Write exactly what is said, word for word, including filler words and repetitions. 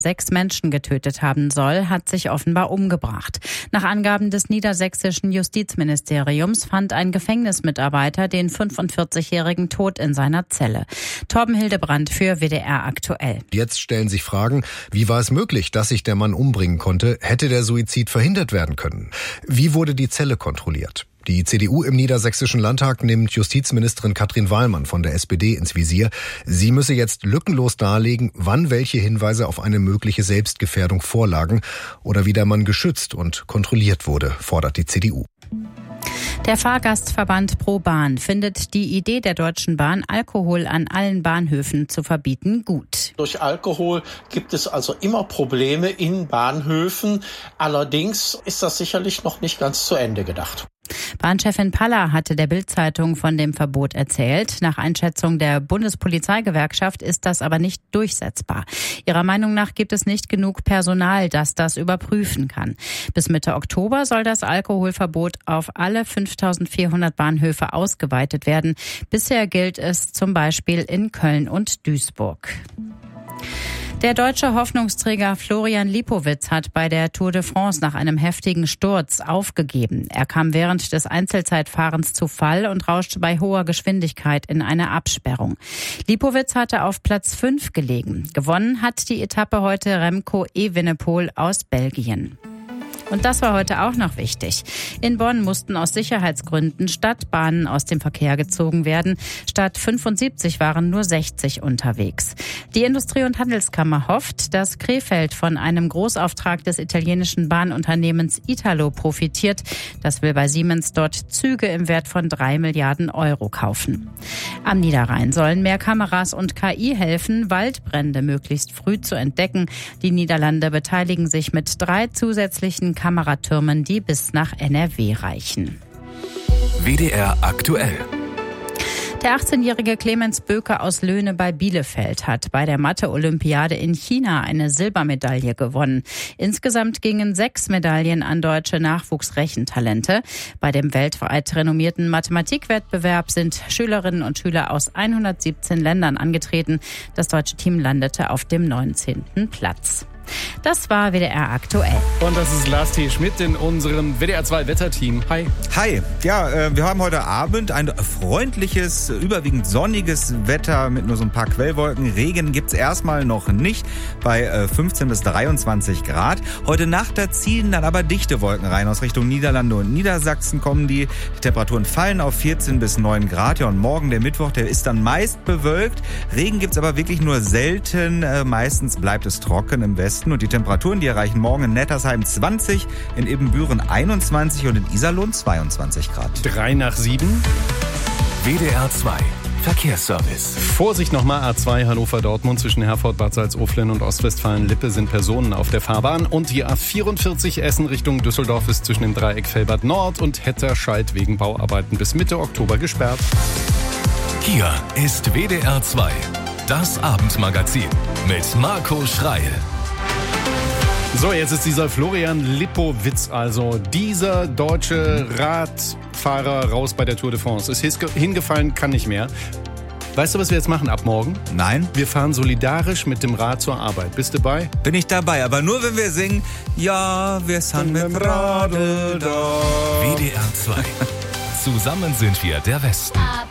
sechs Menschen getötet haben soll, hat sich offenbar umgebracht. Nach Angaben des niedersächsischen Justizministeriums fand ein Gefängnismitarbeiter den fünfundvierzigjährigen tot in seiner Zelle. Torben Hildebrandt für W D R aktuell. Jetzt stellen sich Fragen, wie war es möglich, dass sich der Mann umbringen konnte? Hätte der Suizid verhindert werden können? Wie wurde die Zelle kontrolliert? Die C D U im Niedersächsischen Landtag nimmt Justizministerin Katrin Wallmann von der S P D ins Visier. Sie müsse jetzt lückenlos darlegen, wann welche Hinweise auf eine mögliche Selbstgefährdung vorlagen oder wie der Mann geschützt und kontrolliert wurde, fordert die C D U. Der Fahrgastverband ProBahn findet die Idee der Deutschen Bahn, Alkohol an allen Bahnhöfen zu verbieten, gut. Durch Alkohol gibt es also immer Probleme in Bahnhöfen. Allerdings ist das sicherlich noch nicht ganz zu Ende gedacht. Bahnchefin Paller hatte der Bild-Zeitung von dem Verbot erzählt. Nach Einschätzung der Bundespolizeigewerkschaft ist das aber nicht durchsetzbar. Ihrer Meinung nach gibt es nicht genug Personal, das das überprüfen kann. Bis Mitte Oktober soll das Alkoholverbot auf alle fünftausendvierhundert Bahnhöfe ausgeweitet werden. Bisher gilt es zum Beispiel in Köln und Duisburg. Der deutsche Hoffnungsträger Florian Lipowitz hat bei der Tour de France nach einem heftigen Sturz aufgegeben. Er kam während des Einzelzeitfahrens zu Fall und rauschte bei hoher Geschwindigkeit in eine Absperrung. Lipowitz hatte auf Platz fünf gelegen. Gewonnen hat die Etappe heute Remco Evenepoel aus Belgien. Und das war heute auch noch wichtig. In Bonn mussten aus Sicherheitsgründen Stadtbahnen aus dem Verkehr gezogen werden. Statt fünfundsiebzig waren nur sechzig unterwegs. Die Industrie- und Handelskammer hofft, dass Krefeld von einem Großauftrag des italienischen Bahnunternehmens Italo profitiert. Das will bei Siemens dort Züge im Wert von drei Milliarden Euro kaufen. Am Niederrhein sollen mehr Kameras und K I helfen, Waldbrände möglichst früh zu entdecken. Die Niederlande beteiligen sich mit drei zusätzlichen Kameratürmen, die bis nach N R W reichen. W D R aktuell. Der achtzehnjährige Clemens Böke aus Löhne bei Bielefeld hat bei der Mathe-Olympiade in China eine Silbermedaille gewonnen. Insgesamt gingen sechs Medaillen an deutsche Nachwuchsrechentalente. Bei dem weltweit renommierten Mathematikwettbewerb sind Schülerinnen und Schüler aus hundertsiebzehn Ländern angetreten. Das deutsche Team landete auf dem neunzehnten Platz. Das war W D R aktuell. Und das ist Lars T. Schmidt in unserem W D R zwei Wetterteam. Hi. Hi. Ja, äh, wir haben heute Abend ein freundliches, überwiegend sonniges Wetter mit nur so ein paar Quellwolken. Regen gibt's erstmal noch nicht bei äh, fünfzehn bis dreiundzwanzig Grad. Heute Nacht, da ziehen dann aber dichte Wolken rein. Aus Richtung Niederlande und Niedersachsen kommen die. Die Temperaturen fallen auf vierzehn bis neun Grad. Ja, und morgen, der Mittwoch, der ist dann meist bewölkt. Regen gibt's aber wirklich nur selten. Äh, meistens bleibt es trocken im Westen. Und die Temperaturen, die erreichen morgen in Nettersheim zwanzig, in Ibbenbüren einundzwanzig und in Iserlohn zweiundzwanzig Grad. Drei nach sieben. W D R zwei Verkehrsservice. Vorsicht nochmal, A zwei Hannover-Dortmund zwischen Herford, Bad Salzuflen und Ostwestfalen-Lippe sind Personen auf der Fahrbahn. Und die A vierundvierzig Essen Richtung Düsseldorf ist zwischen dem Dreieck Felbert Nord und Hetterscheid wegen Bauarbeiten bis Mitte Oktober gesperrt. Hier ist W D R zwei, das Abendmagazin mit Marco Schreil. So, jetzt ist dieser Florian Lipowitz, also dieser deutsche Radfahrer, raus bei der Tour de France. Ist hingefallen, kann nicht mehr. Weißt du, was wir jetzt machen ab morgen? Nein. Wir fahren solidarisch mit dem Rad zur Arbeit. Bist du dabei? Bin ich dabei, aber nur wenn wir singen, ja, wir sind mit dem Radl da. W D R zwei. Zusammen sind wir der Westen.